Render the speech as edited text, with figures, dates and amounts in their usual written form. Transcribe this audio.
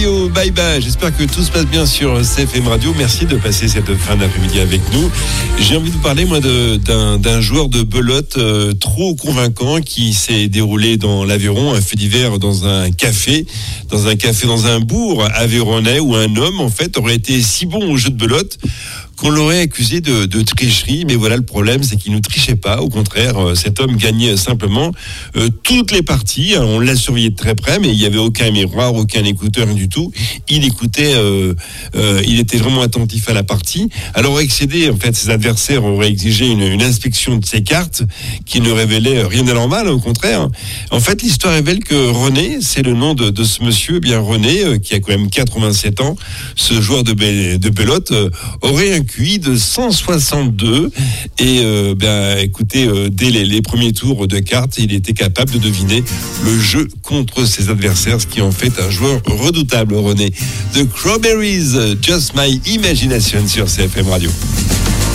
Radio. Bye bye. J'espère que tout se passe bien sur CFM Radio. Merci de passer cette fin d'après-midi avec nous. J'ai envie de vous parler, moi, d'un joueur de belote trop convaincant qui s'est déroulé dans l'Aveyron, un fait divers dans un café, dans un bourg aveyronnais où un homme, en fait, aurait été si bon au jeu de belote qu'on l'aurait accusé de tricherie. Mais voilà, le problème, c'est qu'il ne trichait pas. Au contraire, cet homme gagnait simplement toutes les parties. On l'a surveillé de très près, mais il n'y avait aucun miroir, aucun écouteur du tout. Il écoutait, il était vraiment attentif à la partie. Alors, excédé, en fait, ses adversaires auraient exigé une inspection de ses cartes qui ne révélait rien d'anormal, au contraire. En fait, l'histoire révèle que René, c'est le nom de ce monsieur, bien René, qui a quand même 87 ans, ce joueur de belote, aurait un QI de 162 et écoutez, dès les premiers tours de cartes, il était capable de deviner le jeu contre ses adversaires, ce qui en fait un joueur redoutable. René, The Cranberries, Just My Imagination sur CFM Radio.